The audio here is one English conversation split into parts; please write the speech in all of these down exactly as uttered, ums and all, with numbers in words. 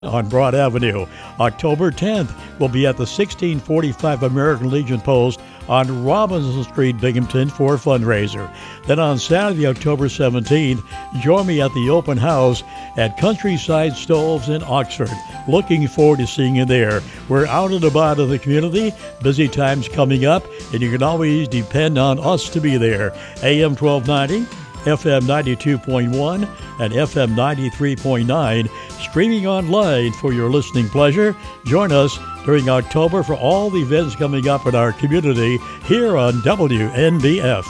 on Broad Avenue. October tenth, we'll be at the sixteen forty-five American Legion Post on Robinson Street, Binghamton, for a fundraiser. Then on Saturday, October seventeenth, join me at the open house at Countryside Stoves in Oxford. Looking forward to seeing you there. We're out and about in the community, busy times coming up, and you can always depend on us to be there. A M twelve ninety, F M ninety-two point one, and F M ninety-three point nine, streaming online for your listening pleasure. Join us during October for all the events coming up in our community here on W N B F.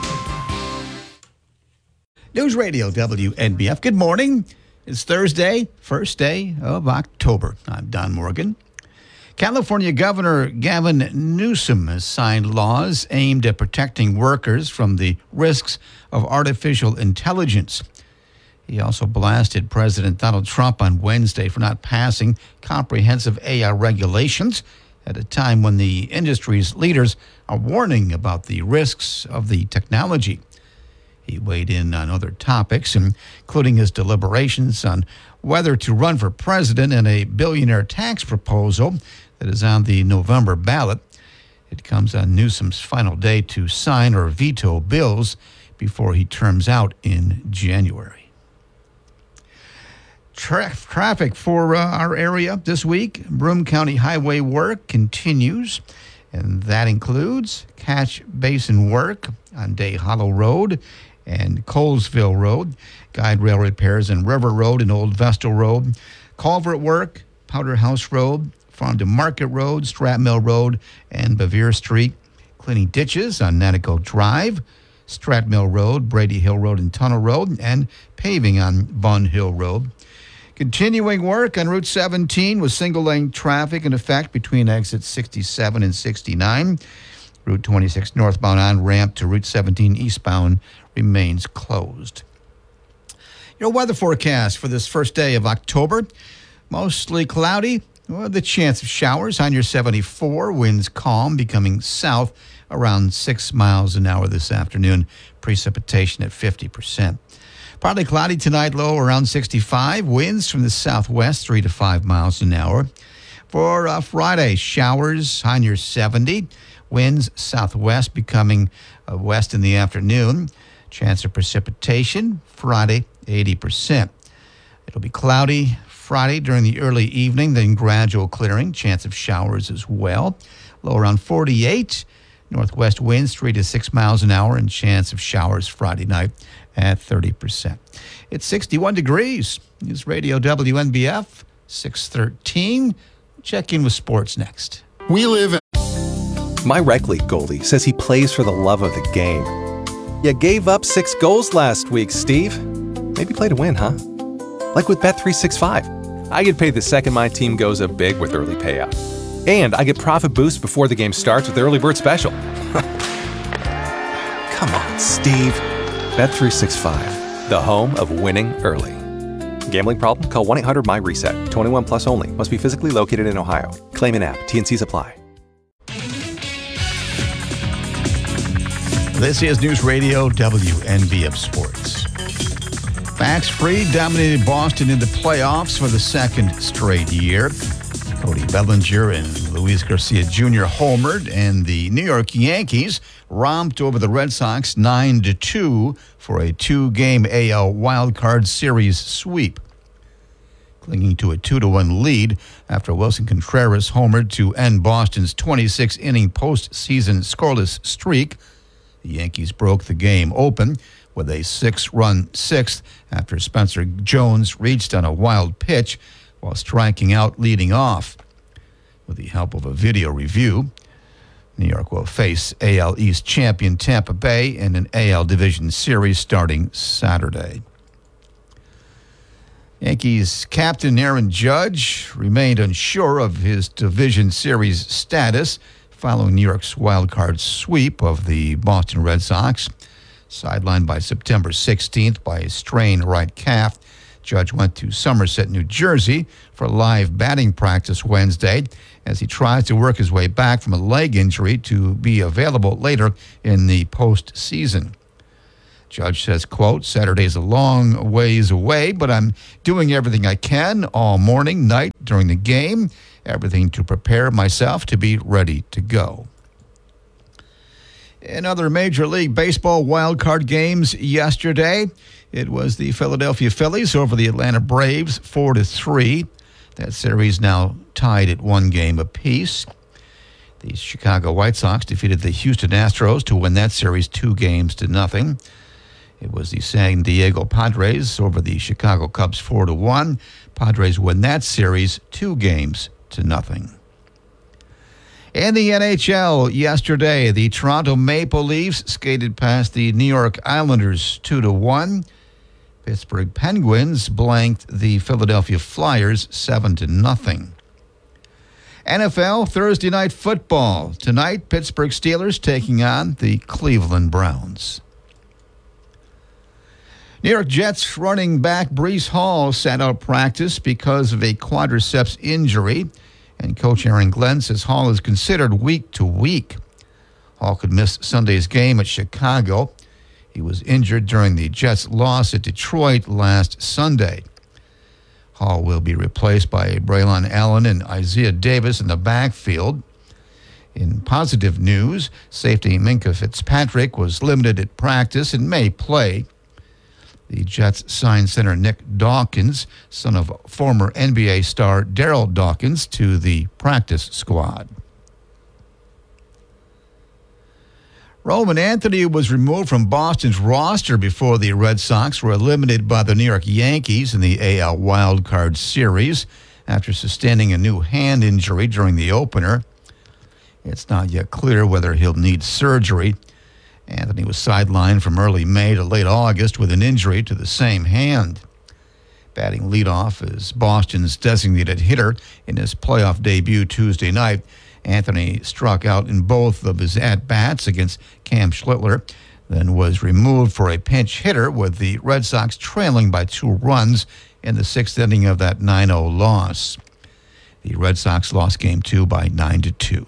News Radio W N B F. Good morning. It's Thursday, first day of October. I'm Don Morgan. California Governor Gavin Newsom has signed laws aimed at protecting workers from the risks of artificial intelligence. He also blasted President Donald Trump on Wednesday for not passing comprehensive A I regulations at a time when the industry's leaders are warning about the risks of the technology. He weighed in on other topics, including his deliberations on whether to run for president and a billionaire tax proposal that is on the November ballot. It comes on Newsom's final day to sign or veto bills before he terms out in January. Tra- traffic for uh, our area this week. Broome County highway work continues, and that includes Catch Basin work on Day Hollow Road and Colesville Road, guide rail repairs on River Road and Old Vestal Road, culvert work, Powder House Road, Farm to Market Road, Strat Mill Road, and Bevere Street, cleaning ditches on Natico Drive, Strat Mill Road, Brady Hill Road and Tunnel Road, and paving on Bun Hill Road. Continuing work on Route seventeen with single-lane traffic in effect between exits sixty-seven and sixty-nine. Route twenty-six northbound on-ramp to Route seventeen eastbound remains closed. Your weather forecast for this first day of October, mostly cloudy, with the chance of showers on your seventy-four, winds calm, becoming south around six miles an hour this afternoon, precipitation at fifty percent. Partly cloudy tonight, low around sixty-five, winds from the southwest three to five miles an hour. For uh, Friday, showers on your seventy, winds southwest becoming uh, west in the afternoon. Chance of precipitation, Friday, eighty percent. It'll be cloudy Friday during the early evening, then gradual clearing. Chance of showers as well. Low around forty-eight. Northwest winds three to six miles an hour, and chance of showers Friday night at thirty percent. It's sixty-one degrees. News Radio W N B F, six thirteen. Check in with sports next. We live in... My rec league goalie says he plays for the love of the game. You gave up six goals last week, Steve. Maybe play to win, huh? Like with Bet three sixty-five. I get paid the second my team goes up big with early payout. And I get profit boost before the game starts with Early Bird Special. Come on, Steve. Bet three sixty-five, the home of winning early. Gambling problem? Call one eight hundred M Y reset. twenty-one plus only. Must be physically located in Ohio. Claim in app. T N Cs apply. This is News Radio W N B F Sports. Max Fried dominated Boston in the playoffs for the second straight year. Cody Bellinger and Luis Garcia Junior homered, and the New York Yankees romped over the Red Sox nine to two for a two-game A L wildcard series sweep. Clinging to a two to one lead after Wilson Contreras homered to end Boston's twenty-six inning postseason scoreless streak, the Yankees broke the game open with a six-run sixth after Spencer Jones reached on a wild pitch while striking out leading off. With the help of a video review, New York will face A L East champion Tampa Bay in an A L Division Series starting Saturday. Yankees captain Aaron Judge remained unsure of his Division Series status following New York's wildcard sweep of the Boston Red Sox. Sidelined by September sixteenth by a strained right calf, Judge went to Somerset, New Jersey for live batting practice Wednesday as he tries to work his way back from a leg injury to be available later in the postseason. Judge says, quote, Saturday's a long ways away, but I'm doing everything I can all morning, night, during the game, everything to prepare myself to be ready to go. In other Major League Baseball wildcard games yesterday, it was the Philadelphia Phillies over the Atlanta Braves, four to three. That series now tied at one game apiece. The Chicago White Sox defeated the Houston Astros to win that series two games to nothing. It was the San Diego Padres over the Chicago Cubs four to one. Padres win that series two games to nothing. In the N H L yesterday, the Toronto Maple Leafs skated past the New York Islanders two to one. Pittsburgh Penguins blanked the Philadelphia Flyers seven to nothing. N F L Thursday Night Football. Tonight, Pittsburgh Steelers taking on the Cleveland Browns. New York Jets running back Breece Hall sat out practice because of a quadriceps injury, and Coach Aaron Glenn says Hall is considered week to week. Hall could miss Sunday's game at Chicago. He was injured during the Jets' loss at Detroit last Sunday. Hall will be replaced by Braylon Allen and Isaiah Davis in the backfield. In positive news, safety Minkah Fitzpatrick was limited at practice and may play. The Jets signed center Nick Dawkins, son of former N B A star Daryl Dawkins, to the practice squad. Roman Anthony was removed from Boston's roster before the Red Sox were eliminated by the New York Yankees in the A L Wild Card Series after sustaining a new hand injury during the opener. It's not yet clear whether he'll need surgery. Anthony was sidelined from early May to late August with an injury to the same hand. Batting leadoff as Boston's designated hitter in his playoff debut Tuesday night, Anthony struck out in both of his at-bats against Cam Schlittler, then was removed for a pinch hitter with the Red Sox trailing by two runs in the sixth inning of that nine oh loss. The Red Sox lost game two by nine to two.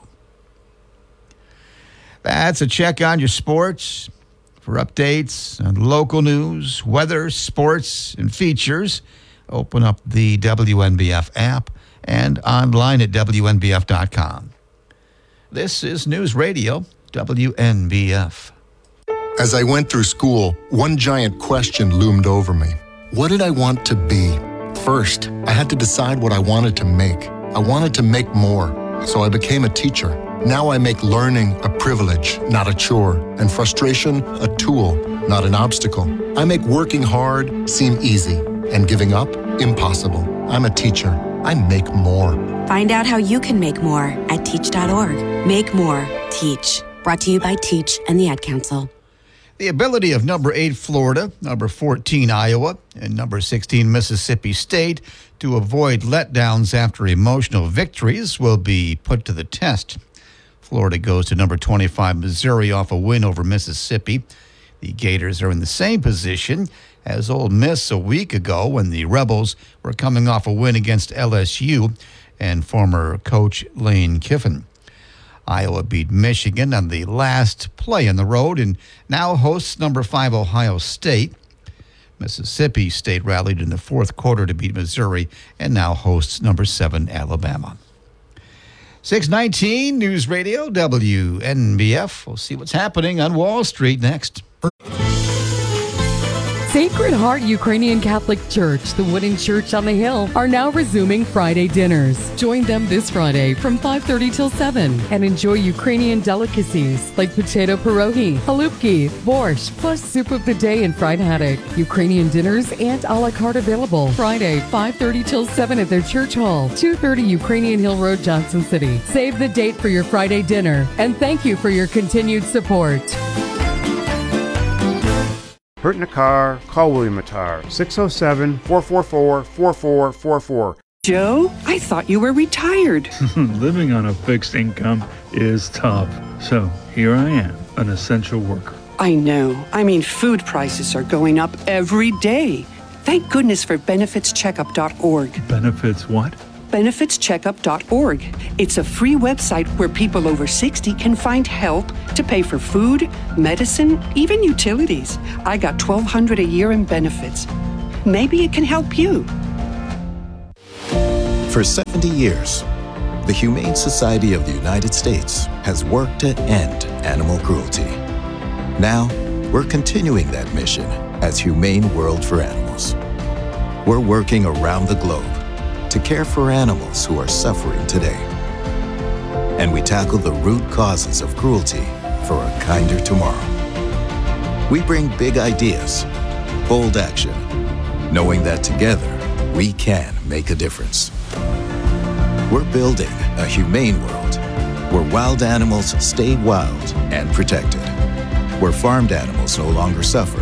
That's a check on your sports. For updates on local news, weather, sports, and features, open up the W N B F app and online at W N B F dot com. This is News Radio, W N B F. As I went through school, one giant question loomed over me. What did I want to be? First, I had to decide what I wanted to make. I wanted to make more, so I became a teacher. Now I make learning a privilege, not a chore, and frustration a tool, not an obstacle. I make working hard seem easy, and giving up impossible. I'm a teacher. I make more. Find out how you can make more at teach dot org. Make more. Teach. Brought to you by Teach and the Ad Council. The ability of number eight Florida, number fourteen Iowa, and number sixteen Mississippi State to avoid letdowns after emotional victories will be put to the test. Florida goes to number twenty-five Missouri off a win over Mississippi. The Gators are in the same position as Ole Miss a week ago when the Rebels were coming off a win against L S U and former coach Lane Kiffin. Iowa beat Michigan on the last play on the road and now hosts number five Ohio State. Mississippi State rallied in the fourth quarter to beat Missouri and now hosts number seven Alabama. six nineteen News Radio, W N B F. We'll see what's happening on Wall Street next. Sacred Heart Ukrainian Catholic Church, the Wooden Church on the Hill, are now resuming Friday dinners. Join them this Friday from five thirty till seven and enjoy Ukrainian delicacies like potato pierogi, halupki, borscht, plus soup of the day and fried haddock. Ukrainian dinners and a la carte available Friday, five thirty till seven at their church hall, two thirty Ukrainian Hill Road, Johnson City. Save the date for your Friday dinner, and thank you for your continued support. Hurt in a car? Call William Attar, six oh seven, four four four, four four four four. Joe, I thought you were retired. Living on a fixed income is tough. So here I am, an essential worker. I know. I mean, food prices are going up every day. Thank goodness for benefits checkup dot org. Benefits what? benefits checkup dot org. It's a free website where people over sixty can find help to pay for food, medicine, even utilities. I got twelve hundred dollars a year in benefits. Maybe it can help you. For seventy years, the Humane Society of the United States has worked to end animal cruelty. Now, we're continuing that mission as Humane World for Animals. We're working around the globe to care for animals who are suffering today. And we tackle the root causes of cruelty for a kinder tomorrow. We bring big ideas, bold action, knowing that together we can make a difference. We're building a humane world where wild animals stay wild and protected, where farmed animals no longer suffer,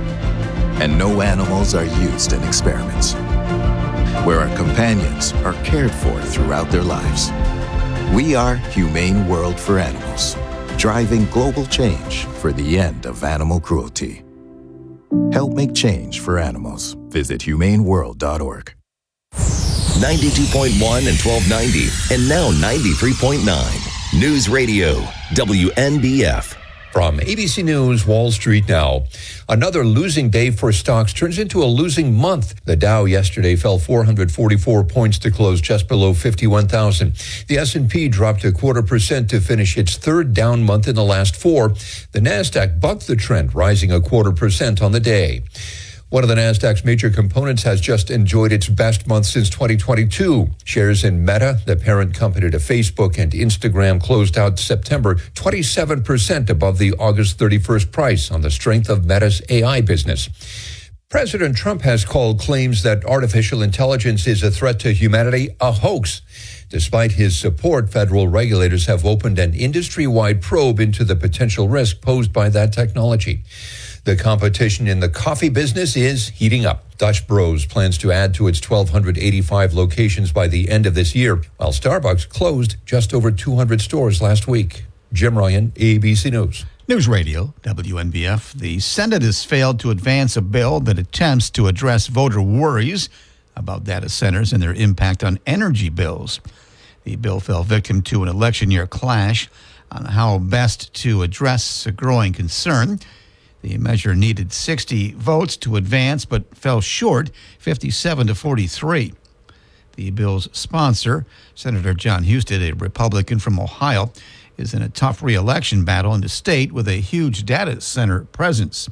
and no animals are used in experiments, where our companions are cared for throughout their lives. We are Humane World for Animals, driving global change for the end of animal cruelty. Help make change for animals. Visit humane world dot org. ninety-two point one and twelve ninety, and now ninety-three point nine. News Radio, W N B F. From A B C News, Wall Street Now. Another losing day for stocks turns into a losing month. The Dow yesterday fell four hundred forty-four points to close just below fifty-one thousand. The S and P dropped a quarter percent to finish its third down month in the last four. The Nasdaq bucked the trend, rising a quarter percent on the day. One of the Nasdaq's major components has just enjoyed its best month since twenty twenty-two. Shares in Meta, the parent company to Facebook and Instagram, closed out September twenty-seven percent above the August thirty-first price on the strength of Meta's A I business. President Trump has called claims that artificial intelligence is a threat to humanity a hoax. Despite his support, federal regulators have opened an industry-wide probe into the potential risk posed by that technology. The competition in the coffee business is heating up. Dutch Bros plans to add to its one thousand two hundred eighty-five locations by the end of this year, while Starbucks closed just over two hundred stores last week. Jim Ryan, A B C News. News Radio, W N B F. The Senate has failed to advance a bill that attempts to address voter worries about data centers and their impact on energy bills. The bill fell victim to an election year clash on how best to address a growing concern. The measure needed sixty votes to advance, but fell short, fifty-seven to forty-three. The bill's sponsor, Senator John Husted, a Republican from Ohio, is in a tough re-election battle in the state with a huge data center presence.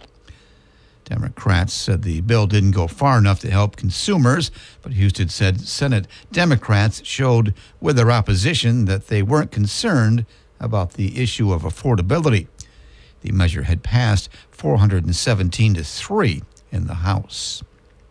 Democrats said the bill didn't go far enough to help consumers, but Husted said Senate Democrats showed with their opposition that they weren't concerned about the issue of affordability. The measure had passed four hundred seventeen to three in the House.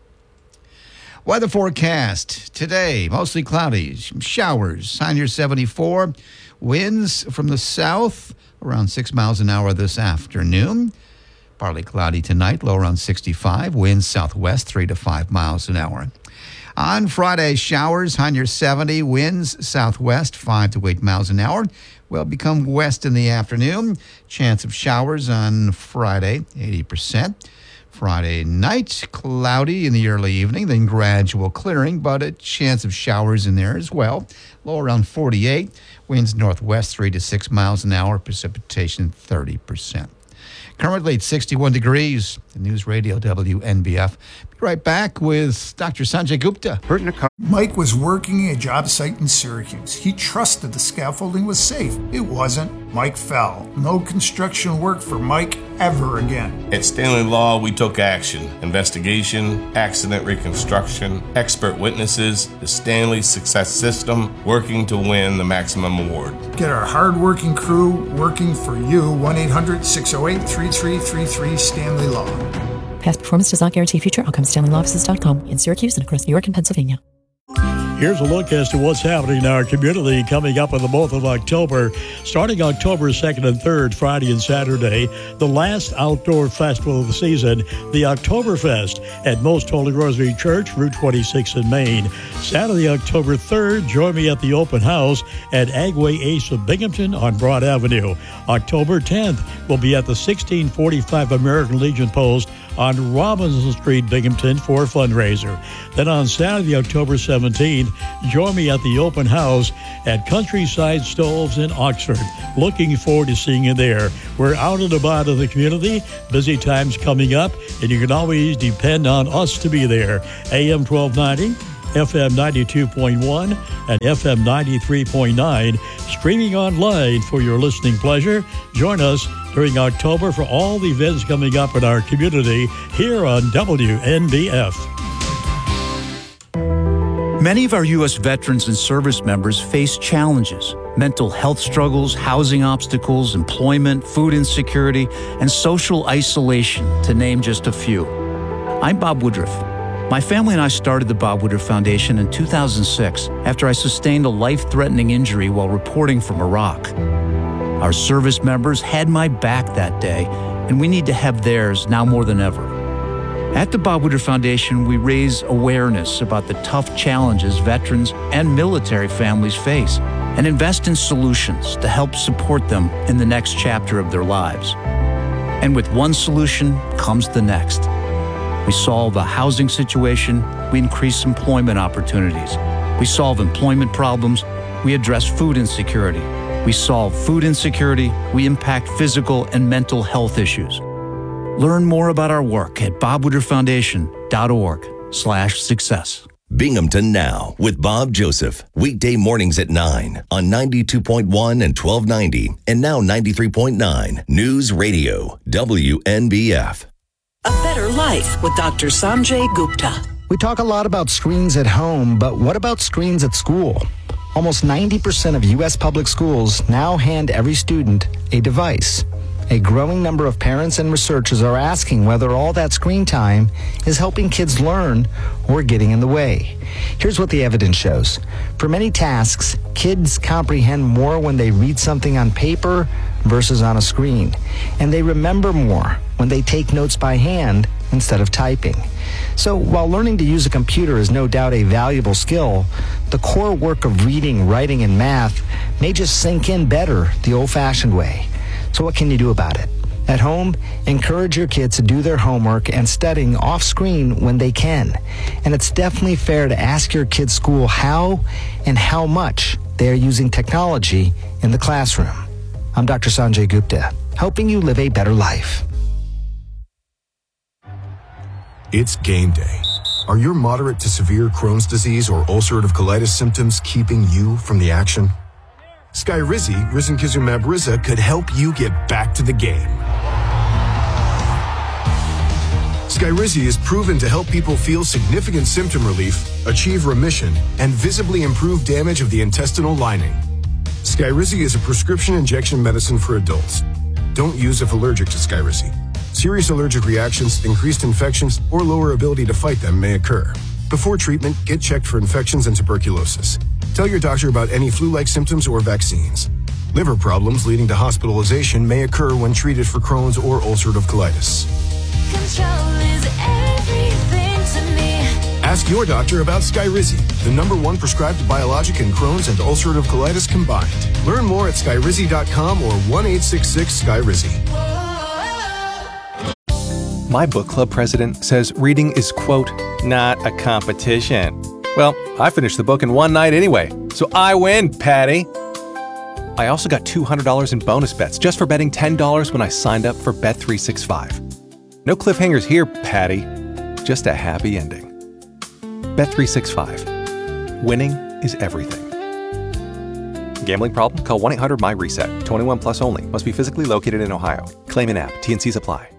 Weather forecast today, mostly cloudy, showers, high near seventy-four. Winds from the south around six miles an hour this afternoon. Partly cloudy tonight, low around sixty-five. Winds southwest three to five miles an hour. On Friday, showers, high near seventy. Winds southwest five to eight miles an hour. Will become west in the afternoon. Chance of showers on Friday, eighty percent. Friday night, cloudy in the early evening, then gradual clearing, but a chance of showers in there as well. Low around forty-eight. Winds northwest three to six miles an hour. Precipitation thirty percent. Currently at sixty-one degrees. The News Radio W N B F. Be right back with Doctor Sanjay Gupta. Mike was working a job site in Syracuse. He trusted the scaffolding was safe. It wasn't. Mike fell. No construction work for Mike ever again. At Stanley Law, we took action. Investigation, accident reconstruction, expert witnesses, the Stanley Success System, working to win the maximum award. Get our hard-working crew working for you. one eight hundred six oh eight three three three three Stanley Law. Past performance does not guarantee future outcomes. Stanley Law Offices dot com in Syracuse and across New York and Pennsylvania. Here's a look as to what's happening in our community coming up in the month of October. Starting October second and third, Friday and Saturday, the last outdoor festival of the season, the Oktoberfest at Most Holy Rosary Church, Route twenty-six in Maine. Saturday, October third, join me at the open house at Agway Ace of Binghamton on Broad Avenue. October tenth, we'll be at the sixteen forty-five American Legion Post on Robinson Street, Binghamton for a fundraiser. Then on Saturday, October seventeenth, join me at the open house at Countryside Stoves in Oxford. Looking forward to seeing you there. We're out and about in the community. Busy times coming up, and you can always depend on us to be there. A M twelve ninety, F M ninety-two point one, and F M ninety-three point nine. Streaming online for your listening pleasure. Join us during October for all the events coming up in our community here on W N B F. Many of our U S veterans and service members face challenges: mental health struggles, housing obstacles, employment, food insecurity, and social isolation, to name just a few. I'm Bob Woodruff. My family and I started the Bob Woodruff Foundation in two thousand six after I sustained a life-threatening injury while reporting from Iraq. Our service members had my back that day, and we need to have theirs now more than ever. At the Bob Woodruff Foundation, we raise awareness about the tough challenges veterans and military families face and invest in solutions to help support them in the next chapter of their lives. And with one solution comes the next. We solve the housing situation, we increase employment opportunities. We solve employment problems, we address food insecurity. We solve food insecurity, we impact physical and mental health issues. Learn more about our work at bob woodruff foundation dot org slash success. Binghamton Now with Bob Joseph. Weekday mornings at nine on ninety-two point one and twelve ninety and now ninety-three point nine News Radio W N B F. A Better Life with Doctor Sanjay Gupta. We talk a lot about screens at home, but what about screens at school? Almost ninety percent of U S public schools now hand every student a device. A growing number of parents and researchers are asking whether all that screen time is helping kids learn or getting in the way. Here's what the evidence shows. For many tasks, kids comprehend more when they read something on paper versus on a screen. And they remember more when they take notes by hand instead of typing. So while learning to use a computer is no doubt a valuable skill, the core work of reading, writing, and math may just sink in better the old-fashioned way. So what can you do about it? At home, encourage your kids to do their homework and studying off screen when they can. And it's definitely fair to ask your kids' school how and how much they are using technology in the classroom. I'm Doctor Sanjay Gupta, helping you live a better life. It's game day. Are your moderate to severe Crohn's disease or ulcerative colitis symptoms keeping you from the action? Skyrizi, risankizumab Riza, could help you get back to the game. Skyrizi is proven to help people feel significant symptom relief, achieve remission, and visibly improve damage of the intestinal lining. Skyrizi is a prescription injection medicine for adults. Don't use if allergic to Skyrizi. Serious allergic reactions, increased infections, or lower ability to fight them may occur. Before treatment, get checked for infections and tuberculosis. Tell your doctor about any flu-like symptoms or vaccines. Liver problems leading to hospitalization may occur when treated for Crohn's or ulcerative colitis. Control is everything to me. Ask your doctor about Skyrizi, the number one prescribed biologic in Crohn's and ulcerative colitis combined. Learn more at skyrizi dot com or one eight six six Skyrizi. My book club president says reading is, quote, not a competition. Well, I finished the book in one night anyway, so I win, Patty. I also got two hundred dollars in bonus bets just for betting ten dollars when I signed up for Bet three sixty-five. No cliffhangers here, Patty. Just a happy ending. Bet three sixty-five. Winning is everything. Gambling problem? Call one eight hundred M Y reset. twenty-one plus only. Must be physically located in Ohio. Claim in app. T N Cs apply.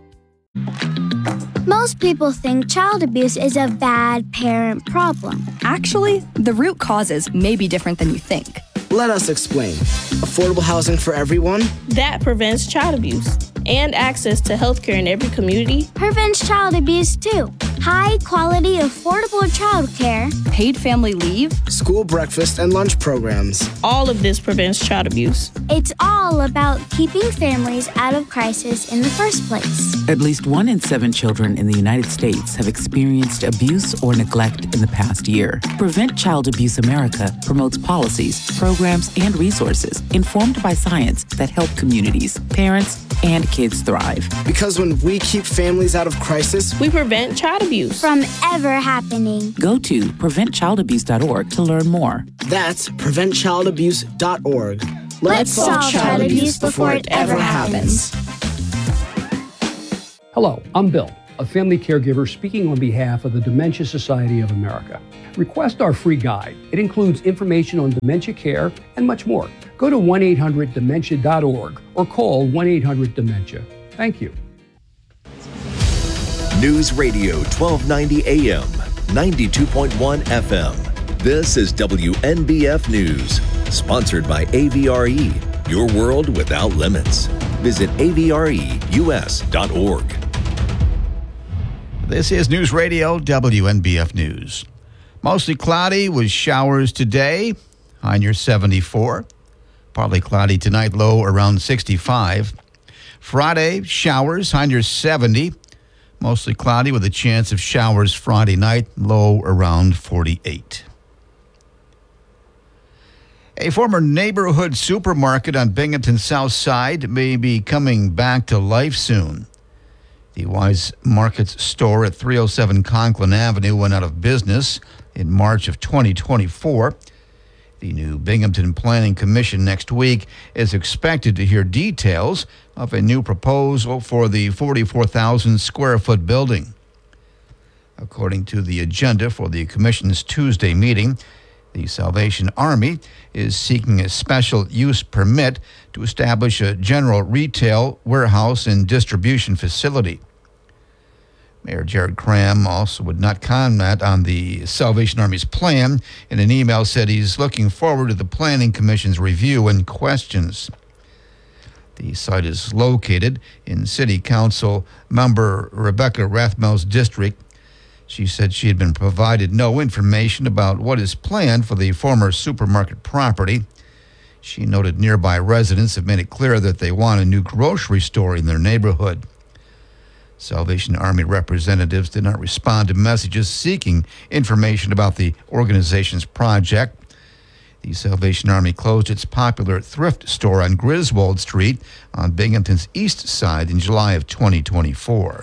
Most people think child abuse is a bad parent problem. Actually, the root causes may be different than you think. Let us explain. Affordable housing for everyone. That prevents child abuse. And access to healthcare in every community. Prevents child abuse too. High quality, affordable childcare. Paid family leave. School breakfast and lunch programs. All of this prevents child abuse. It's all about keeping families out of crisis in the first place. At least one in seven children in the United States have experienced abuse or neglect in the past year. Prevent Child Abuse America promotes policies, programs, and resources informed by science that help communities, parents, and kids thrive. Because when we keep families out of crisis, we prevent child abuse from ever happening. Go to prevent child abuse dot org to learn more. That's prevent child abuse dot org. Let's, Let's solve child abuse before it ever happens. Hello, I'm Bill, a family caregiver speaking on behalf of the Dementia Society of America. Request our free guide. It includes information on dementia care and much more. Go to one eight hundred dementia dot org or call one eight hundred dementia. Thank you. News Radio twelve ninety A M, ninety-two point one F M. This is W N B F News, sponsored by A V R E, your world without limits. Visit A V R E U S dot org. This is News Radio W N B F News. Mostly cloudy with showers today, high near seventy-four. Partly cloudy tonight, low around sixty-five. Friday, showers, high near seventy. Mostly cloudy with a chance of showers Friday night, low around forty-eight. A former neighborhood supermarket on Binghamton's south side may be coming back to life soon. The Wise Markets store at three oh seven Conklin Avenue went out of business in March of twenty twenty-four. The new Binghamton Planning Commission next week is expected to hear details of a new proposal for the forty-four thousand square foot building. According to the agenda for the commission's Tuesday meeting, the Salvation Army is seeking a special use permit to establish a general retail, warehouse, and distribution facility. Mayor Jared Cram also would not comment on the Salvation Army's plan. In an email, said he's looking forward to the Planning Commission's review and questions. The site is located in City Council member Rebecca Rathmel's district. She said she had been provided no information about what is planned for the former supermarket property. She noted nearby residents have made it clear that they want a new grocery store in their neighborhood. Salvation Army representatives did not respond to messages seeking information about the organization's project. The Salvation Army closed its popular thrift store on Griswold Street on Binghamton's east side in July of twenty twenty-four.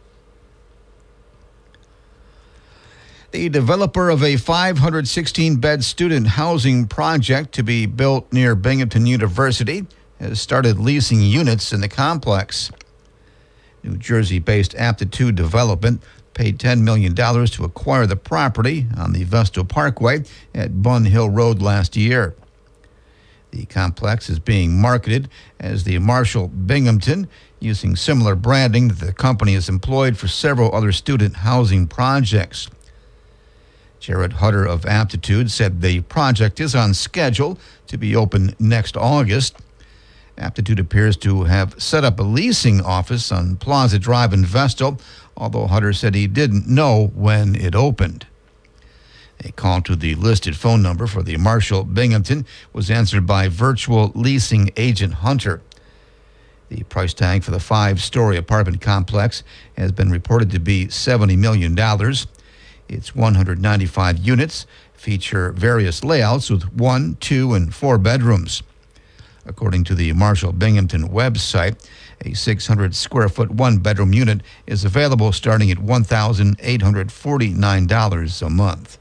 The developer of a five hundred sixteen bed student housing project to be built near Binghamton University has started leasing units in the complex. New Jersey-based Aptitude Development paid ten million dollars to acquire the property on the Vestal Parkway at Bun Hill Road last year. The complex is being marketed as the Marshall Binghamton, using similar branding that the company has employed for several other student housing projects. Jared Hutter of Aptitude said the project is on schedule to be open next August. Aptitude appears to have set up a leasing office on Plaza Drive in Vestal, although Hutter said he didn't know when it opened. A call to the listed phone number for the Marshall Binghamton was answered by virtual leasing agent Hunter. The price tag for the five-story apartment complex has been reported to be seventy million dollars. Its one hundred ninety-five units feature various layouts with one, two, and four bedrooms. According to the Marshall Binghamton website, a six hundred square foot one-bedroom unit is available starting at one thousand eight hundred forty-nine dollars a month.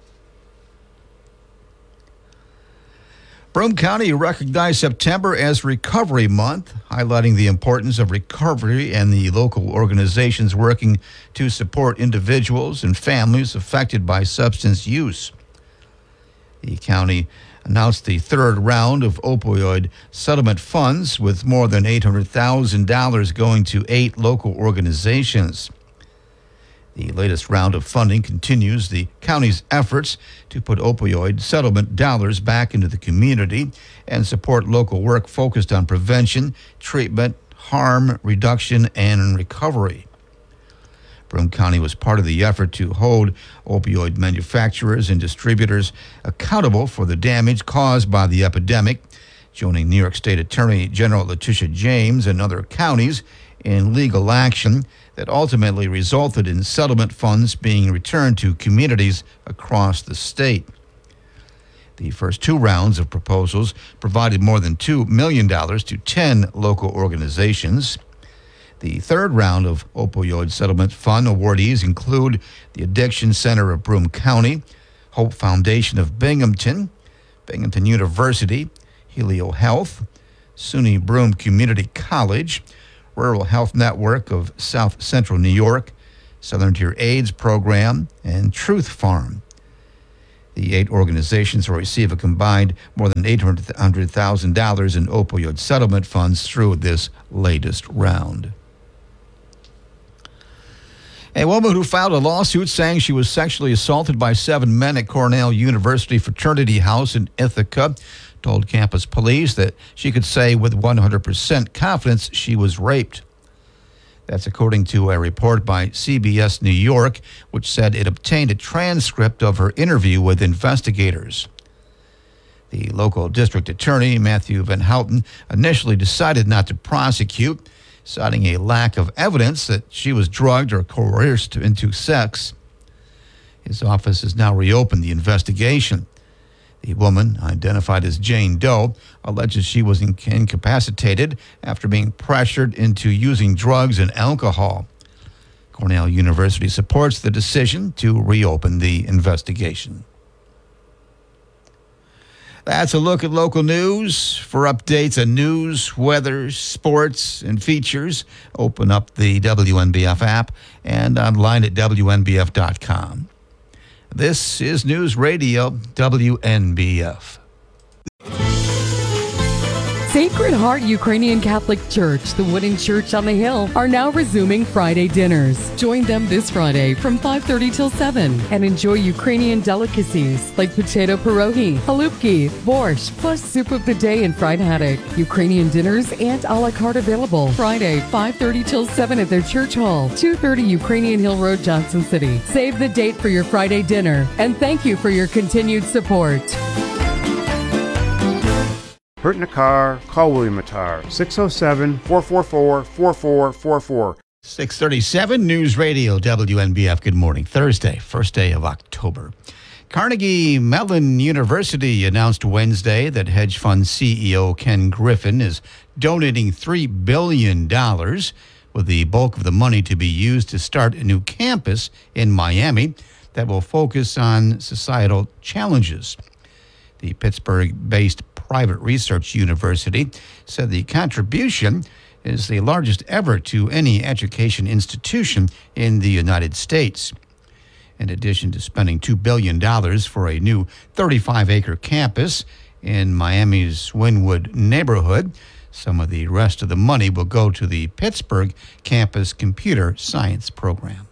Broome County recognized September as Recovery Month, highlighting the importance of recovery and the local organizations working to support individuals and families affected by substance use. The county announced the third round of opioid settlement funds, with more than eight hundred thousand dollars going to eight local organizations. The latest round of funding continues the county's efforts to put opioid settlement dollars back into the community and support local work focused on prevention, treatment, harm reduction, and recovery. Broome County was part of the effort to hold opioid manufacturers and distributors accountable for the damage caused by the epidemic, joining New York State Attorney General Letitia James and other counties in legal action that ultimately resulted in settlement funds being returned to communities across the state. The first two rounds of proposals provided more than two million dollars to ten local organizations. The third round of opioid settlement fund awardees include the Addiction Center of Broome County, Hope Foundation of Binghamton, Binghamton University, Helio Health, SUNY Broome Community College, Rural Health Network of South Central New York, Southern Tier AIDS Program, and Truth Farm. The eight organizations will receive a combined more than eight hundred thousand dollars in opioid settlement funds through this latest round. A woman who filed a lawsuit saying she was sexually assaulted by seven men at Cornell University fraternity house in Ithaca told campus police that she could say with one hundred percent confidence she was raped. That's according to a report by C B S New York, which said it obtained a transcript of her interview with investigators. The local district attorney, Matthew Van Houten, initially decided not to prosecute, citing a lack of evidence that she was drugged or coerced into sex. His office has now reopened the investigation. The woman, identified as Jane Doe, alleges she was incapacitated after being pressured into using drugs and alcohol. Cornell University supports the decision to reopen the investigation. That's a look at local news. For updates on news, weather, sports, and features, open up the W N B F app and online at W N B F dot com. This is News Radio W N B F. Sacred Heart Ukrainian Catholic Church, the Wooden Church on the Hill, are now resuming Friday dinners. Join them this Friday from five thirty till seven and enjoy Ukrainian delicacies like potato pierogi, halupki, borscht, plus soup of the day and fried haddock. Ukrainian dinners and a la carte available. Friday, five thirty till seven at their church hall, two thirty Ukrainian Hill Road, Johnson City. Save the date for your Friday dinner, and thank you for your continued support. Hurt in a car? Call William Attar, six oh seven, four four four, four four four four. six thirty-seven News Radio W N B F. Good morning. Thursday, first day of October. Carnegie Mellon University announced Wednesday that hedge fund C E O Ken Griffin is donating three billion dollars, with the bulk of the money to be used to start a new campus in Miami that will focus on societal challenges. The Pittsburgh-based private research university said the contribution is the largest ever to any education institution in the United States. In addition to spending two billion dollars for a new thirty-five acre campus in Miami's Wynwood neighborhood, some of the rest of the money will go to the Pittsburgh campus computer science program.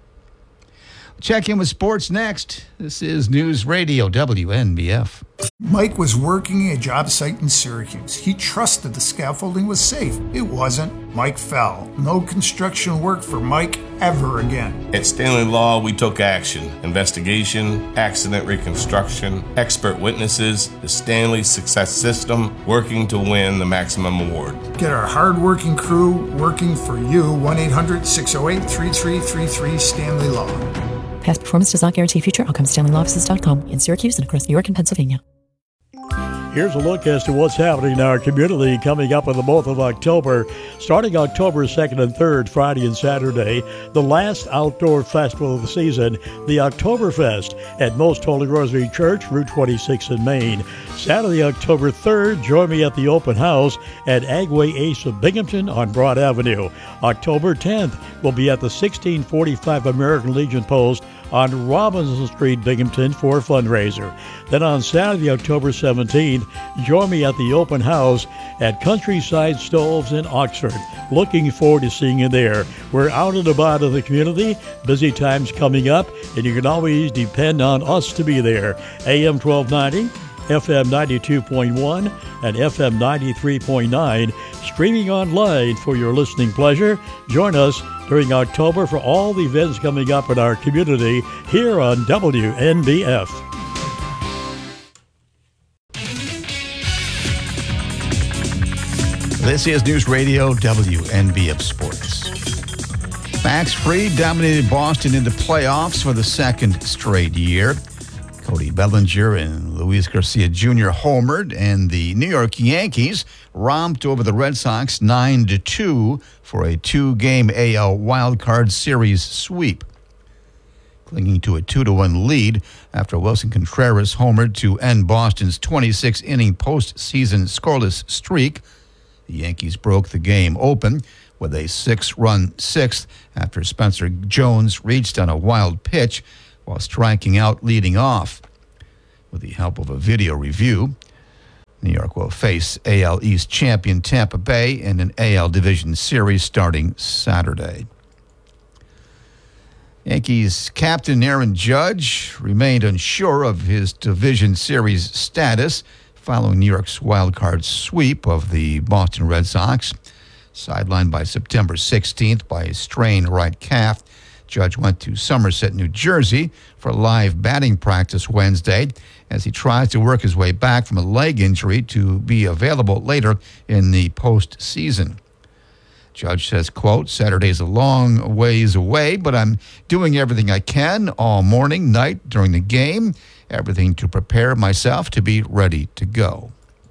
Check in with sports next. This is News Radio W N B F. Mike was working a job site in Syracuse. He trusted the scaffolding was safe. It wasn't. Mike fell. No construction work for Mike ever again. At Stanley Law, we took action. Investigation, accident reconstruction, expert witnesses, the Stanley Success System, working to win the maximum award. Get our hard-working crew working for you. one eight hundred, six oh eight, three three three three Stanley Law. Past performance does not guarantee future outcomes. Stanley Law Offices dot com in Syracuse and across New York and Pennsylvania. Here's a look as to what's happening in our community coming up in the month of October. Starting October second and third, Friday and Saturday, the last outdoor festival of the season, the Oktoberfest at Most Holy Rosary Church, Route twenty-six in Maine. Saturday, October third, join me at the open house at Agway Ace of Binghamton on Broad Avenue. October tenth, we'll be at the sixteen forty-five American Legion Post on Robinson Street, Binghamton, for a fundraiser. Then on Saturday, October seventeenth, join me at the open house at Countryside Stoves in Oxford. Looking forward to seeing you there. We're out and about in the community, busy times coming up, and you can always depend on us to be there. A M twelve ninety, F M ninety-two point one, and F M ninety-three point nine, streaming online for your listening pleasure. Join us during October for all the events coming up in our community here on W N B F. This is News Radio W N B F Sports. Max Fried dominated Boston in the playoffs for the second straight year. Cody Bellinger and Luis Garcia Junior homered, and the New York Yankees romped over the Red Sox nine to two for a two-game A L wildcard series sweep. Clinging to a two to one lead after Wilson Contreras homered to end Boston's twenty-six inning postseason scoreless streak, the Yankees broke the game open with a six-run sixth after Spencer Jones reached on a wild pitch while striking out leading off. With the help of a video review, New York will face A L East champion Tampa Bay in an A L Division Series starting Saturday. Yankees captain Aaron Judge remained unsure of his Division Series status following New York's wildcard sweep of the Boston Red Sox. Sidelined by September sixteenth by a strained right calf, Judge went to Somerset, New Jersey for live batting practice Wednesday as he tries to work his way back from a leg injury to be available later in the postseason. Judge says, quote, "Saturday's a long ways away, but I'm doing everything I can all morning, night, during the game, everything to prepare myself to be ready to go."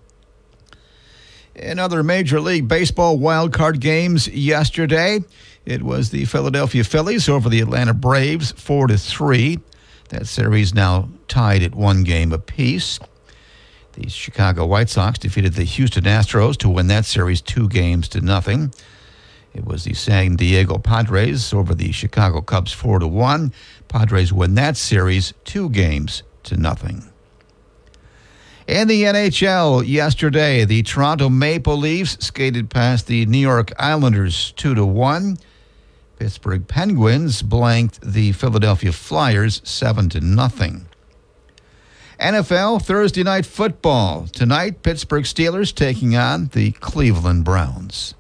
In other Major League Baseball wildcard games yesterday, it was the Philadelphia Phillies over the Atlanta Braves, four to three. That series now tied at one game apiece. The Chicago White Sox defeated the Houston Astros to win that series two games to nothing. It was the San Diego Padres over the Chicago Cubs, four to one. Padres win that series two games to nothing. In the N H L yesterday, the Toronto Maple Leafs skated past the New York Islanders two to one. Pittsburgh Penguins blanked the Philadelphia Flyers seven to nothing. N F L Thursday Night Football. Tonight, Pittsburgh Steelers taking on the Cleveland Browns.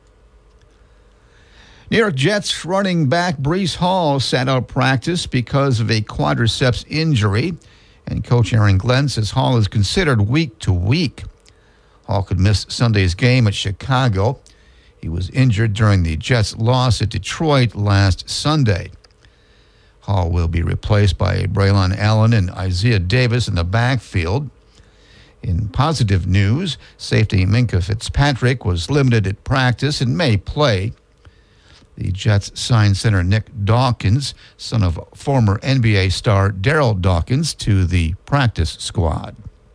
New York Jets running back Breece Hall sat out practice because of a quadriceps injury, and Coach Aaron Glenn says Hall is considered week to week. Hall could miss Sunday's game at Chicago. He was injured during the Jets' loss at Detroit last Sunday. Hall will be replaced by Braylon Allen and Isaiah Davis in the backfield. In positive news, safety Minkah Fitzpatrick was limited at practice and may play. The Jets signed center Nick Dawkins, son of former N B A star Daryl Dawkins, to the practice squad.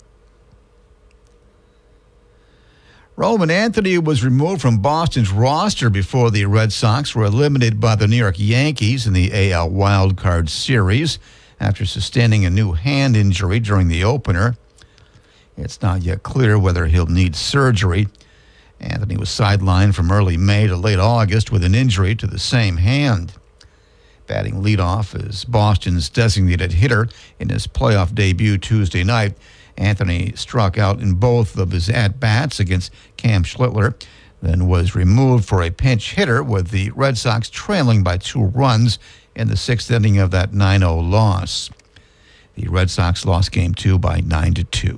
Roman Anthony was removed from Boston's roster before the Red Sox were eliminated by the New York Yankees in the A L wildcard series after sustaining a new hand injury during the opener. It's not yet clear whether he'll need surgery. Anthony was sidelined from early May to late August with an injury to the same hand. Batting leadoff as Boston's designated hitter in his playoff debut Tuesday night, Anthony struck out in both of his at-bats against Cam Schlittler, then was removed for a pinch hitter with the Red Sox trailing by two runs in the sixth inning of that nine oh loss. The Red Sox lost game two by nine to two.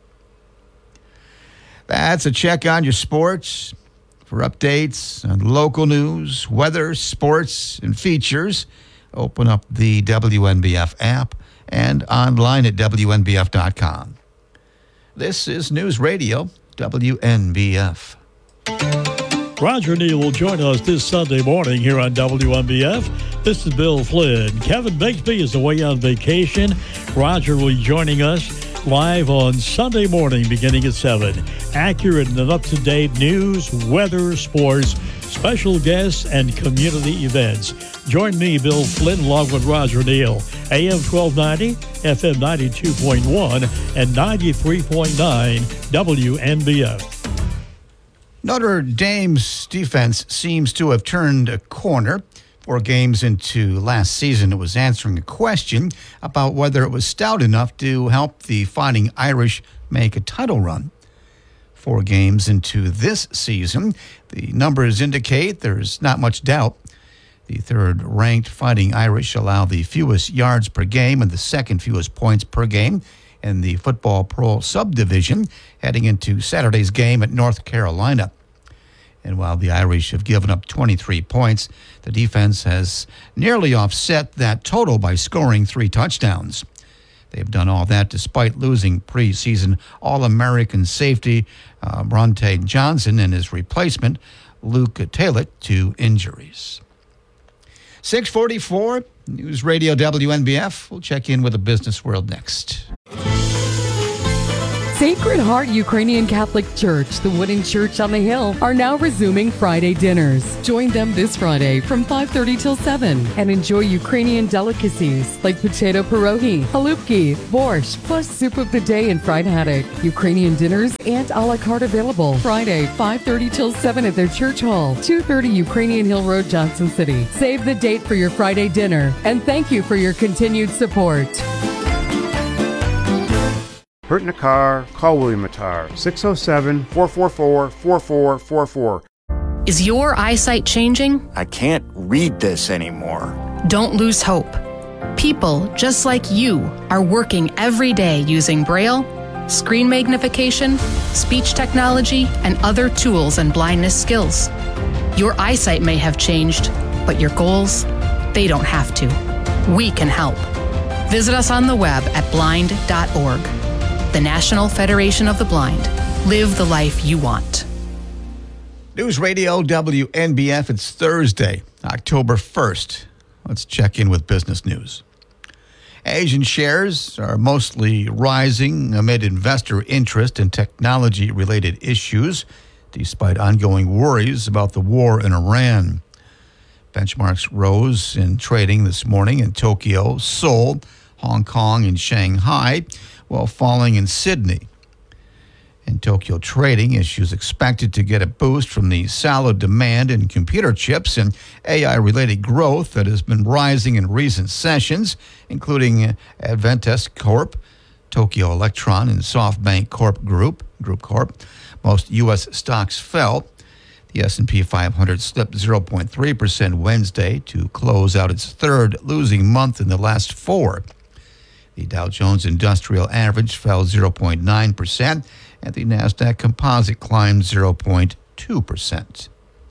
That's a check on your sports. For updates on local news, weather, sports, and features, open up the W N B F app and online at W N B F dot com. This is News Radio, W N B F. Roger Neal will join us this Sunday morning here on W N B F. This is Bill Flynn. Kevin Bigsby is away on vacation. Roger will be joining us live on Sunday morning beginning at seven. Accurate and up-to-date news, weather, sports, special guests, and community events. Join me, Bill Flynn, along with Roger Neal. A M twelve ninety, F M ninety-two point one, and ninety-three point nine W N B F. Notre Dame's defense seems to have turned a corner. Four games into last season, it was answering a question about whether it was stout enough to help the Fighting Irish make a title run. Four games into this season, the numbers indicate there's not much doubt. The third-ranked Fighting Irish allow the fewest yards per game and the second fewest points per game in the Football Pro subdivision heading into Saturday's game at North Carolina. And while the Irish have given up twenty-three points, the defense has nearly offset that total by scoring three touchdowns. They've done all that despite losing preseason All-American safety uh, Bronte Johnson and his replacement, Luke Talick, to injuries. six forty-four, News Radio W N B F. We'll check in with the business world next. Sacred Heart Ukrainian Catholic Church, the Wooden Church on the Hill, are now resuming Friday dinners. Join them this Friday from five thirty till seven and enjoy Ukrainian delicacies like potato pierogi, halupki, borscht, plus soup of the day and fried haddock. Ukrainian dinners and a la carte available. Friday, five thirty till seven at their church hall, two thirty Ukrainian Hill Road, Johnson City. Save the date for your Friday dinner, and thank you for your continued support. Hurt in a car? Call William Matar, six oh seven, four four four, four four four four. Is your eyesight changing? I can't read this anymore. Don't lose hope. People just like you are working every day using Braille, screen magnification, speech technology, and other tools and blindness skills. Your eyesight may have changed, but your goals, they don't have to. We can help. Visit us on the web at blind dot org. The National Federation of the Blind. Live the life you want. News Radio W N B F. It's Thursday, October first. Let's check in with business news. Asian shares are mostly rising amid investor interest in technology-related issues, despite ongoing worries about the war in Iran. Benchmarks rose in trading this morning in Tokyo, Seoul, Hong Kong, and Shanghai, while falling in Sydney. In Tokyo trading, issues expected to get a boost from the solid demand in computer chips and A I-related growth that has been rising in recent sessions, including Advantest Corp, Tokyo Electron, and SoftBank Corp Group, Group Corp. Most U S stocks fell. The S and P five hundred slipped zero point three percent Wednesday to close out its third losing month in the last four. The Dow Jones Industrial Average fell zero point nine percent, and the NASDAQ Composite climbed zero point two percent.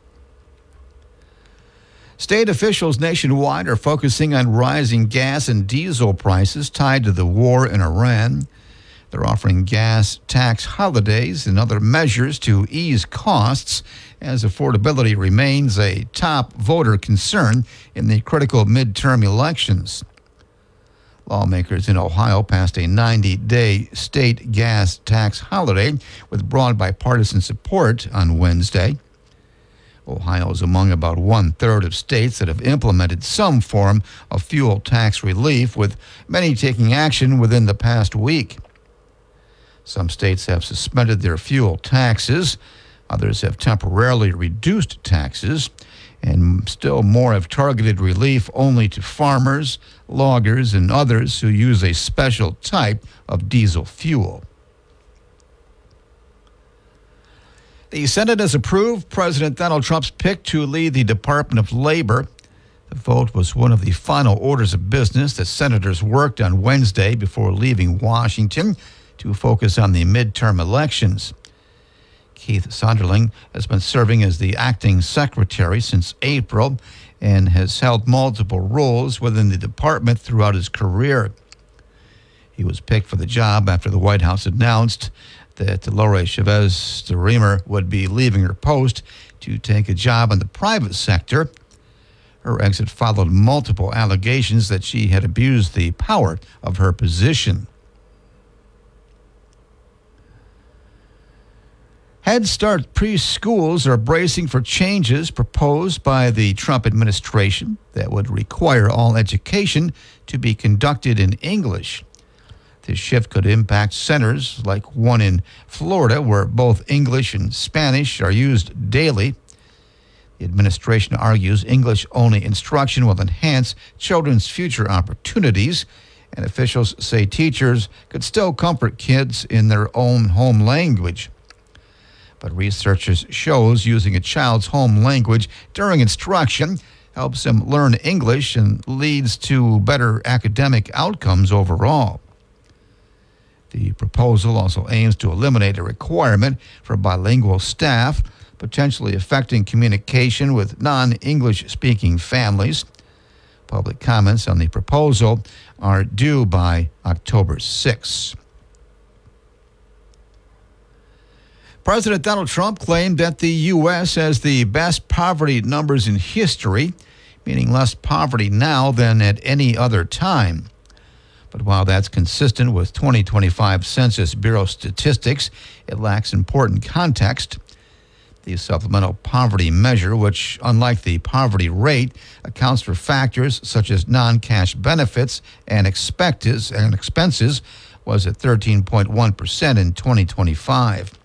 State officials nationwide are focusing on rising gas and diesel prices tied to the war in Iran. They're offering gas tax holidays and other measures to ease costs as affordability remains a top voter concern in the critical midterm elections. Lawmakers in Ohio passed a ninety-day state gas tax holiday with broad bipartisan support on Wednesday. Ohio is among about one-third of states that have implemented some form of fuel tax relief, with many taking action within the past week. Some states have suspended their fuel taxes. Others have temporarily reduced taxes. And still more have targeted relief only to farmers, loggers, and others who use a special type of diesel fuel. The Senate has approved President Donald Trump's pick to lead the Department of Labor. The vote was one of the final orders of business that senators worked on Wednesday before leaving Washington to focus on the midterm elections. Keith Sonderling has been serving as the acting secretary since April and has held multiple roles within the department throughout his career. He was picked for the job after the White House announced that Lori Chavez de Remer would be leaving her post to take a job in the private sector. Her exit followed multiple allegations that she had abused the power of her position. Head Start preschools are bracing for changes proposed by the Trump administration that would require all education to be conducted in English. This shift could impact centers like one in Florida, where both English and Spanish are used daily. The administration argues English-only instruction will enhance children's future opportunities, and officials say teachers could still comfort kids in their own home language. But researchers shows using a child's home language during instruction helps them learn English and leads to better academic outcomes overall. The proposal also aims to eliminate a requirement for bilingual staff, potentially affecting communication with non-English speaking families. Public comments on the proposal are due by October sixth. President Donald Trump claimed that the U S has the best poverty numbers in history, meaning less poverty now than at any other time. But while that's consistent with twenty twenty-five Census Bureau statistics, it lacks important context. The supplemental poverty measure, which, unlike the poverty rate, accounts for factors such as non-cash benefits and expenses, and expenses was at thirteen point one percent in twenty twenty-five.